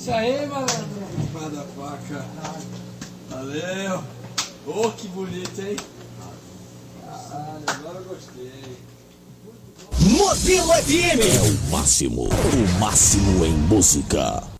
Isso aí, malandro. Da faca. Valeu. Oh, que bonito, hein? Caralho, agora eu gostei. Modelo FM é o máximo em música.